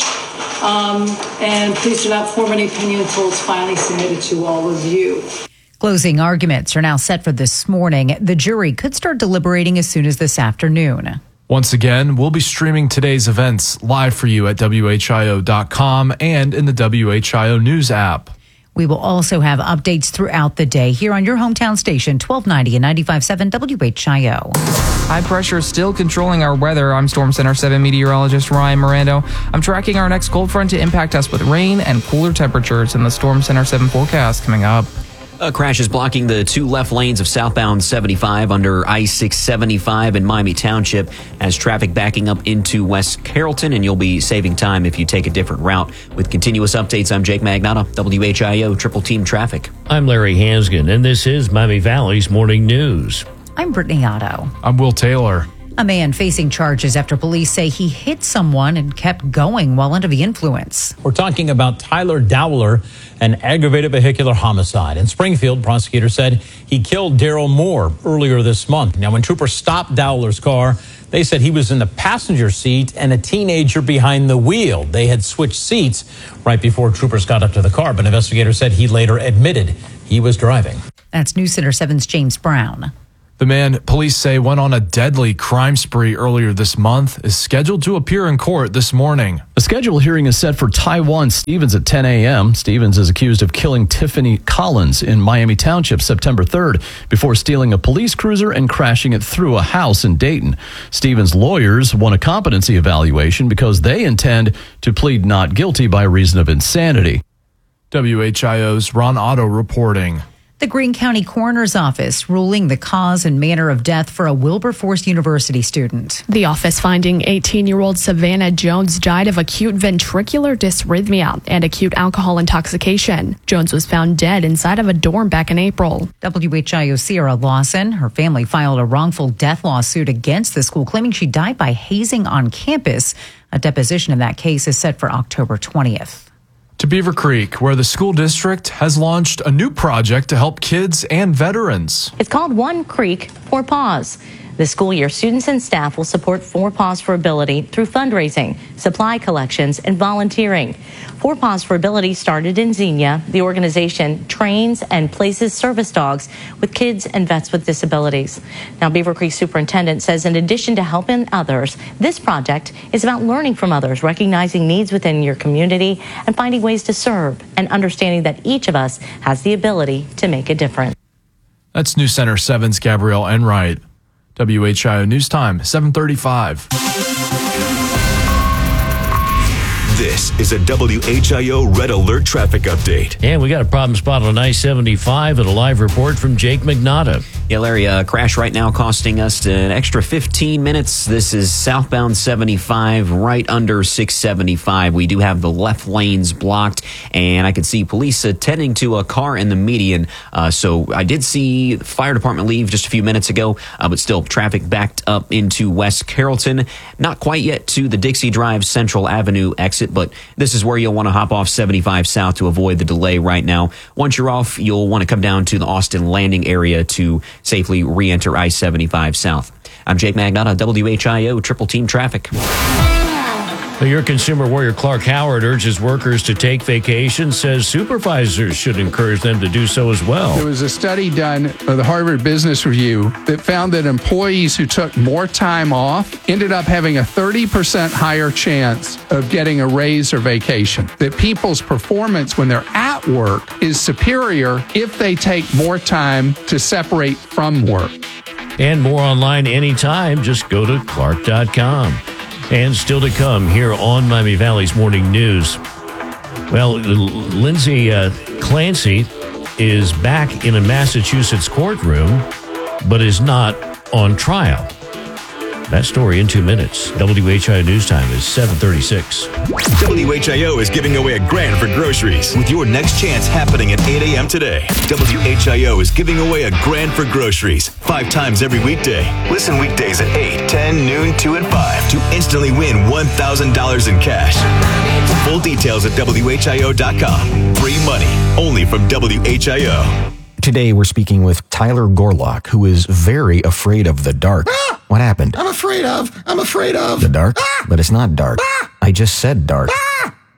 And please do not form any opinion until it's finally submitted to all of you. Closing arguments are now set for this morning. The jury could start deliberating as soon as this afternoon. Once again, we'll be streaming today's events live for you at WHIO.com and in the WHIO News app. We will also have updates throughout the day here on your hometown station, 1290 and 95.7 WHIO. High pressure is still controlling our weather. I'm Storm Center 7 meteorologist Ryan Mirando. I'm tracking our next cold front to impact us with rain and cooler temperatures in the Storm Center 7 forecast coming up. A crash is blocking the two left lanes of southbound 75 under I-675 in Miami Township as traffic backing up into West Carrollton, and you'll be saving time if you take a different route. With continuous updates, I'm Jake Magnotta, WHIO Triple Team Traffic. I'm Larry Hansgen, and this is Miami Valley's Morning News. I'm Brittany Otto. I'm Will Taylor. A man facing charges after police say he hit someone and kept going while under the influence. We're talking about Tyler Dowler, an aggravated vehicular homicide. In Springfield, prosecutors said he killed Daryl Moore earlier this month. Now, when troopers stopped Dowler's car, they said he was in the passenger seat and a teenager behind the wheel. They had switched seats right before troopers got up to the car, but investigators said he later admitted he was driving. That's News Center 7's James Brown. The man police say went on a deadly crime spree earlier this month is scheduled to appear in court this morning. A scheduled hearing is set for Taiwan Stevens at 10 a.m. Stevens is accused of killing Tiffany Collins in Miami Township September 3rd before stealing a police cruiser and crashing it through a house in Dayton. Stevens' lawyers won a competency evaluation because they intend to plead not guilty by reason of insanity. WHIO's Ron Otto reporting. The Greene County Coroner's Office ruling the cause and manner of death for a Wilberforce University student. The office finding 18-year-old Savannah Jones died of acute ventricular dysrhythmia and acute alcohol intoxication. Jones was found dead inside of a dorm back in April. WHIO Sierra Lawson, her family filed a wrongful death lawsuit against the school, claiming she died by hazing on campus. A deposition in that case is set for October 20th. To Beaver Creek, where the school district has launched a new project to help kids and veterans. It's called One Creek, Four Paws. This school year, students and staff will support Four Paws for Ability through fundraising, supply collections, and volunteering. Four Paws for Ability started in Xenia. The organization trains and places service dogs with kids and vets with disabilities. Now, Beaver Creek Superintendent says in addition to helping others, this project is about learning from others, recognizing needs within your community, and finding ways to serve, and understanding that each of us has the ability to make a difference. That's News Center 7's Gabrielle Enright. WHIO News Time, 7:35. This is a WHIO Red Alert traffic update. And we got a problem spot on I-75 and a live report from Jake Magnotta. Yeah, Larry, a crash right now costing us an extra 15 minutes. This is southbound 75, right under 675. We do have the left lanes blocked, and I can see police attending to a car in the median. So I did see the fire department leave just a few minutes ago, but still traffic backed up into West Carrollton. Not quite yet to the Dixie Drive Central Avenue exit, but this is where you'll want to hop off 75 South to avoid the delay right now. Once you're off, you'll want to come down to the Austin Landing area to safely re-enter I-75 South. I'm Jake Magnotta, WHIO Triple Team Traffic. Your consumer warrior Clark Howard urges workers to take vacations, says supervisors should encourage them to do so as well. There was a study done by the Harvard Business Review that found that employees who took more time off ended up having a 30% higher chance of getting a raise or vacation. That people's performance when they're at work is superior if they take more time to separate from work. And more online anytime. Just go to clark.com. And still to come here on Miami Valley's Morning News. Well, Lindsay Clancy is back in a Massachusetts courtroom, but is not on trial. That story in 2 minutes. WHIO News Time is 7:36. WHIO is giving away $1,000 for groceries with your next chance happening at 8 a.m. today. WHIO is giving away $1,000 for groceries 5 times every weekday. Listen weekdays at 8, 10, noon, 2, and 5 to instantly win $1,000 in cash. Full details at WHIO.com. Free money only from WHIO. Today, we're speaking with Tyler Gorlock, who is very afraid of the dark. What happened? I'm afraid of the dark? But it's not dark. I just said dark.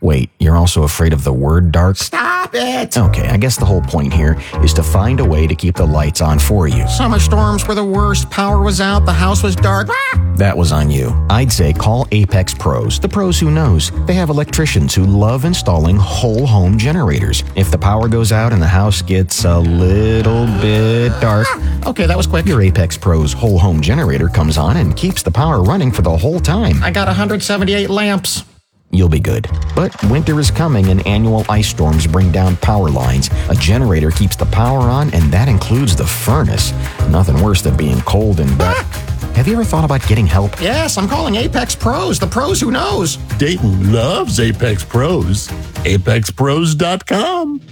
Wait, you're also afraid of the word dark? Stop it! Okay, I guess the whole point here is to find a way to keep the lights on for you. Summer storms were the worst. Power was out. The house was dark. That was on you. I'd say call Apex Pros, the pros who knows. They have electricians who love installing whole home generators. If the power goes out and the house gets a little bit dark, Okay, that was quick. your Apex Pros whole home generator comes on and keeps the power running for the whole time. I got 178 lamps. You'll be good. But winter is coming and annual ice storms bring down power lines. A generator keeps the power on, and that includes the furnace. Nothing worse than being cold and wet. Have you ever thought about getting help? Yes, I'm calling Apex Pros, the pros who knows. Dayton loves Apex Pros. ApexPros.com.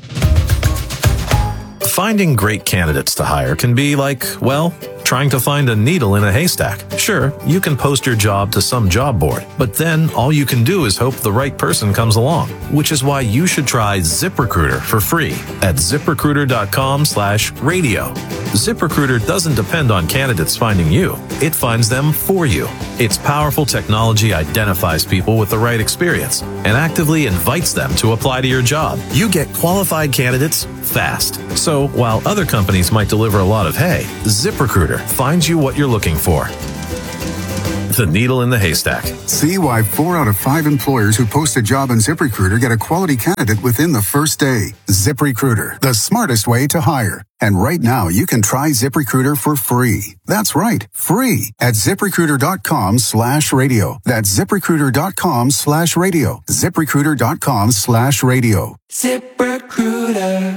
Finding great candidates to hire can be like, well, trying to find a needle in a haystack. Sure, you can post your job to some job board, but then all you can do is hope the right person comes along, which is why you should try ZipRecruiter for free at ZipRecruiter.com/radio. ZipRecruiter doesn't depend on candidates finding you. It finds them for you. Its powerful technology identifies people with the right experience and actively invites them to apply to your job. You get qualified candidates fast. So while other companies might deliver a lot of hay, ZipRecruiter finds you what you're looking for. The needle in the haystack. See why 4 out of 5 employers who post a job on ZipRecruiter get a quality candidate within the first day. ZipRecruiter, the smartest way to hire. And right now, you can try ZipRecruiter for free. That's right, free at ZipRecruiter.com/radio. That's ZipRecruiter.com/radio. ZipRecruiter.com/radio. ZipRecruiter.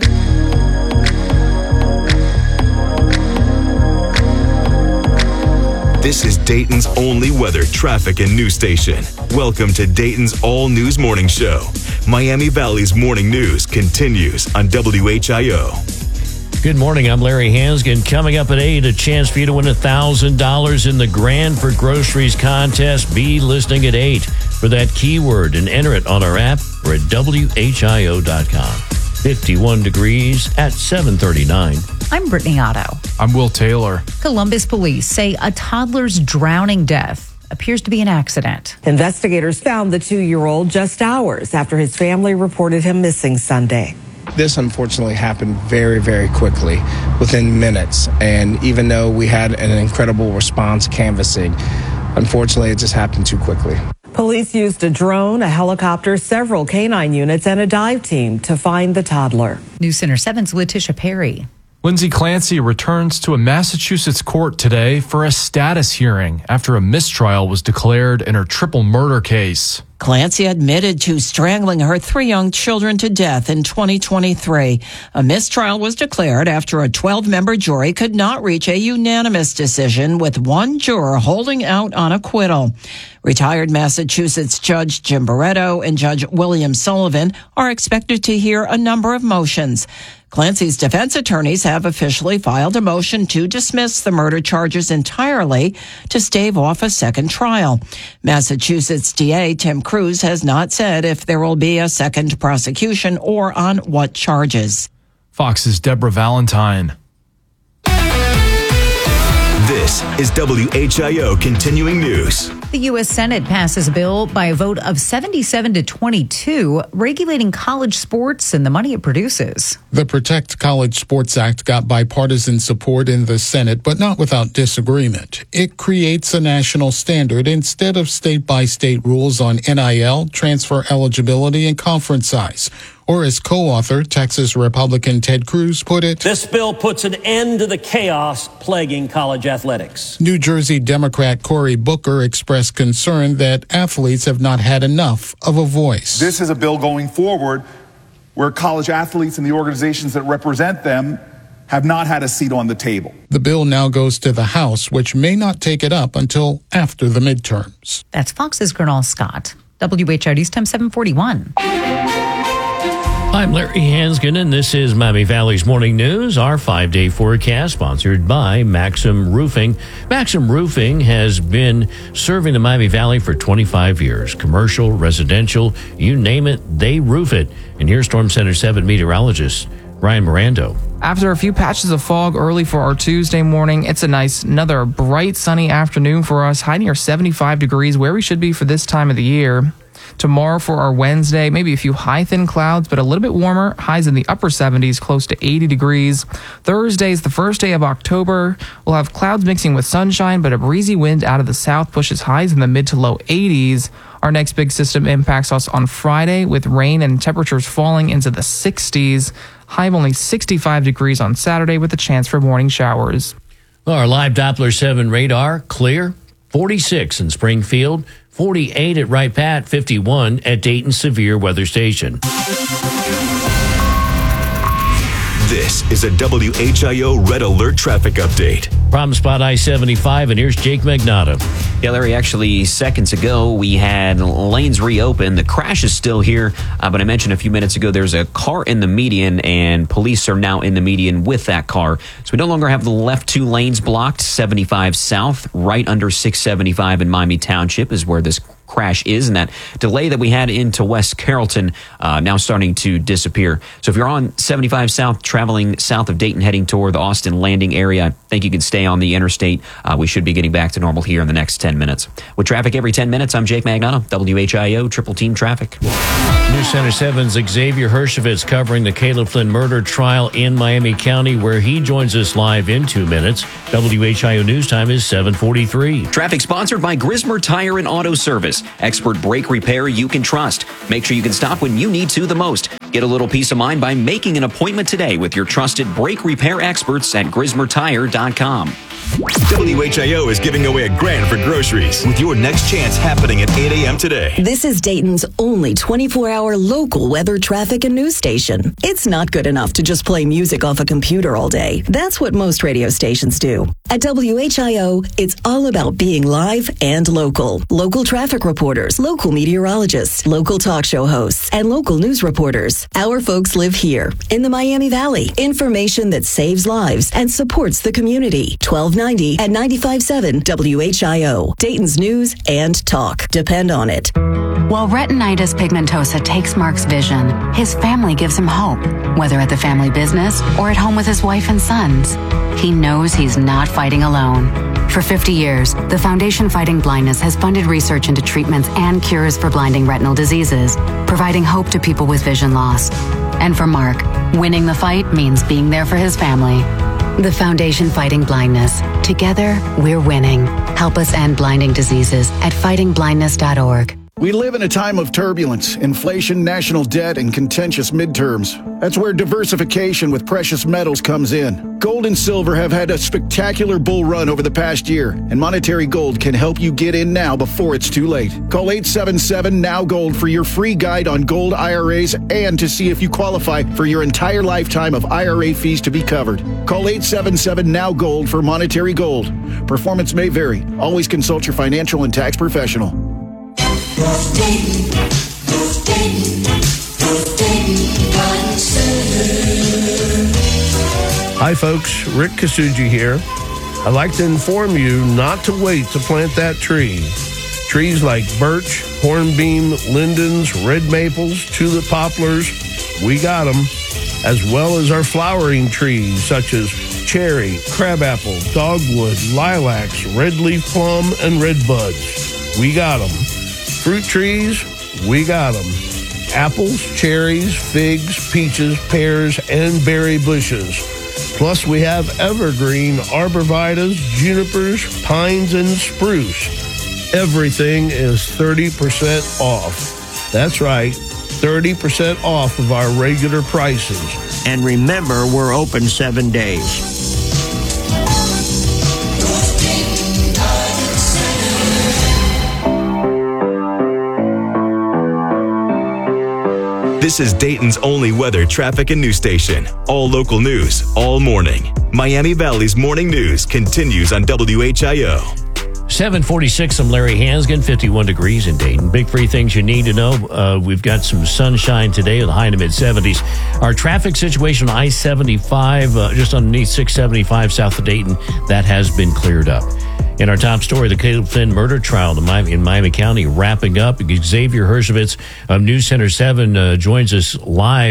This is Dayton's only weather, traffic, and news station. Welcome to Dayton's All News Morning Show. Miami Valley's morning news continues on WHIO. Good morning. I'm Larry Hansgen. Coming up at 8, a chance for you to win $1,000 in the Grand for Groceries contest. Be listening at 8 for that keyword and enter it on our app or at WHIO.com. 51 degrees at 7:39. I'm Brittany Otto. I'm Will Taylor. Columbus police say a toddler's drowning death appears to be an accident. Investigators found the 2-year-old just hours after his family reported him missing Sunday. This unfortunately happened very, very quickly, within minutes. And even though we had an incredible response canvassing, unfortunately it just happened too quickly. Police used a drone, a helicopter, several canine units, and a dive team to find the toddler. News Center 7's Letitia Perry. Lindsay Clancy returns to a Massachusetts court today for a status hearing after a mistrial was declared in her triple murder case. Clancy admitted to strangling her 3 young children to death in 2023. A mistrial was declared after a 12-member jury could not reach a unanimous decision, with one juror holding out on acquittal. Retired Massachusetts Judge Jim Barretto and Judge William Sullivan are expected to hear a number of motions. Clancy's defense attorneys have officially filed a motion to dismiss the murder charges entirely to stave off a second trial. Massachusetts DA Tim Cruz has not said if there will be a second prosecution or on what charges. Fox's Deborah Valentine. This is WHIO Continuing News. The U.S. Senate passes a bill by a vote of 77 to 22, regulating college sports and the money it produces. The Protect College Sports Act got bipartisan support in the Senate, but not without disagreement. It creates a national standard instead of state-by-state rules on NIL, transfer eligibility, and conference size. Or as co-author, Texas Republican Ted Cruz put it, "This bill puts an end to the chaos plaguing college athletics." New Jersey Democrat Cory Booker expressed concern that athletes have not had enough of a voice. This is a bill going forward where college athletes and the organizations that represent them have not had a seat on the table. The bill now goes to the House, which may not take it up until after the midterms. That's Fox's Gernal Scott. WHIO News Time 741. I'm Larry Hansgen, and this is Miami Valley's Morning News, our 5-day forecast, sponsored by Maxim Roofing. Maxim Roofing has been serving the Miami Valley for 25 years. Commercial, residential, you name it, they roof it. And here's Storm Center 7 meteorologist Ryan Mirando. After a few patches of fog early for our Tuesday morning, it's another bright sunny afternoon for us, high near 75 degrees, where we should be for this time of the year. Tomorrow for our Wednesday, maybe a few high thin clouds, but a little bit warmer. Highs in the upper 70s, close to 80 degrees. Thursday is the first day of October. We'll have clouds mixing with sunshine, but a breezy wind out of the south pushes highs in the mid to low 80s. Our next big system impacts us on Friday with rain and temperatures falling into the 60s. High of only 65 degrees on Saturday with a chance for morning showers. Our live Doppler 7 radar, clear. 46 in Springfield, 48 at Wright Pat, 51 at Dayton Severe Weather Station. This is a WHIO Red Alert traffic update. Problem spot I-75, and here's Jake Magnotta. Yeah, Larry, actually, seconds ago, we had lanes reopened. The crash is still here, but I mentioned a few minutes ago there's a car in the median, and police are now in the median with that car. So we no longer have the left two lanes blocked. 75 south, right under 675 in Miami Township is where this crash is, and that delay that we had into West Carrollton now starting to disappear. So if you're on 75 south, traveling south of Dayton, heading toward the Austin Landing area, I think you can stay on the interstate. We should be getting back to normal here in the next 10 minutes. With traffic every 10 minutes, I'm Jake Magnotta, WHIO Triple Team Traffic. News Center 7's Xavier Hershovitz covering the Caleb Flynn murder trial in Miami County, where he joins us live in 2 minutes. WHIO News Time is 7:43. Traffic sponsored by Grismer Tire and Auto Service. Expert brake repair you can trust. Make sure you can stop when you need to the most. Get a little peace of mind by making an appointment today with your trusted brake repair experts at GrismerTire.com. WHIO is giving away $1,000 for groceries with your next chance happening at 8 a.m. today. This is Dayton's only 24-hour local weather, traffic, and news station. It's not good enough to just play music off a computer all day. That's what most radio stations do. At WHIO, it's all about being live and local. Local traffic reporters, local meteorologists, local talk show hosts, and local news reporters. Our folks live here in the Miami Valley. Information that saves lives and supports the community. 1290 and 95.7 WHIO. Dayton's news and talk. Depend on it. While retinitis pigmentosa takes Mark's vision, his family gives him hope, whether at the family business or at home with his wife and sons. He knows he's not fighting alone. For 50 years, the Foundation Fighting Blindness has funded research into treatments and cures for blinding retinal diseases, providing hope to people with vision loss. And for Mark, winning the fight means being there for his family. The Foundation Fighting Blindness. Together, we're winning. Help us end blinding diseases at fightingblindness.org. We live in a time of turbulence, inflation, national debt, and contentious midterms. That's where diversification with precious metals comes in. Gold and silver have had a spectacular bull run over the past year, and Monetary Gold can help you get in now before it's too late. Call 877-NOW-GOLD for your free guide on gold IRAs and to see if you qualify for your entire lifetime of IRA fees to be covered. Call 877-NOW-GOLD for Monetary Gold. Performance may vary. Always consult your financial and tax professional. Hi, folks. Rick Kasuji here. I'd like to inform you not to wait to plant that tree. Trees like birch, hornbeam, lindens, red maples, tulip poplars, we got them, as well as our flowering trees such as cherry, crabapple, dogwood, lilacs, red leaf plum, and red buds. We got them. Fruit trees, we got them. Apples, cherries, figs, peaches, pears, and berry bushes. Plus, we have evergreen arborvitaes, junipers, pines, and spruce. Everything is 30% off. That's right, 30% off of our regular prices. And remember, we're open 7 days. This is Dayton's only weather, traffic, and news station. All local news, all morning. Miami Valley's morning news continues on WHIO. 746, I'm Larry Hansgen, 51 degrees in Dayton. Big three things you need to know. We've got some sunshine today with a high in the mid-70s. Our traffic situation on I-75, just underneath 675 south of Dayton, that has been cleared up. In our top story, the Caleb Flynn murder trial in Miami County wrapping up. Xavier Hershovitz of News Center 7 joins us live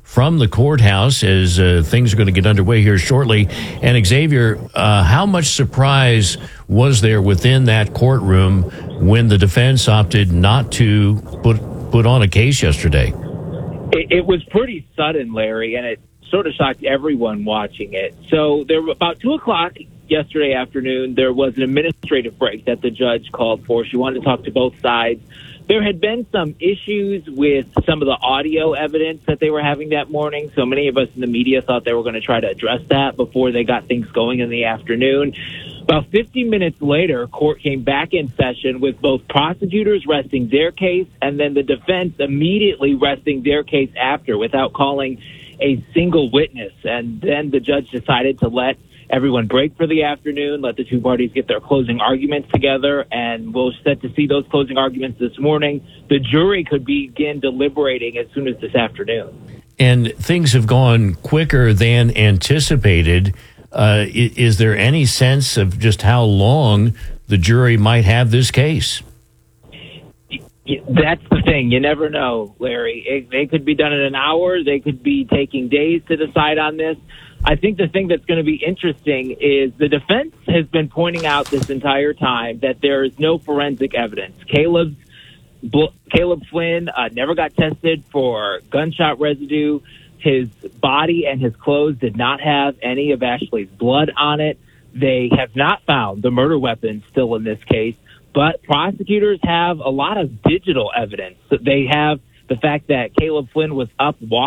from the courthouse as things are going to get underway here shortly. And Xavier, how much surprise was there within that courtroom when the defense opted not to put on a case yesterday? It was pretty sudden, Larry, and it sort of shocked everyone watching it. So there were about 2 o'clock yesterday afternoon, there was an administrative break that the judge called for. She wanted to talk to both sides. There had been some issues with some of the audio evidence that they were having that morning, so many of us in the media thought they were going to try to address that before they got things going in the afternoon. About 50 minutes later, court came back in session with both prosecutors resting their case and then the defense immediately resting their case after without calling a single witness. And then the judge decided to let everyone break for the afternoon, let the two parties get their closing arguments together, and we'll set to see those closing arguments this morning. The jury could begin deliberating as soon as this afternoon. And things have gone quicker than anticipated. Is there any sense of just how long the jury might have this case? That's the thing. You never know, Larry. They could be done in an hour. They could be taking days to decide on this. I think the thing that's going to be interesting is the defense has been pointing out this entire time that there is no forensic evidence. Caleb Flynn never got tested for gunshot residue. His body and his clothes did not have any of Ashley's blood on it. They have not found the murder weapon still in this case, but prosecutors have a lot of digital evidence. They have the fact that Caleb Flynn was up walking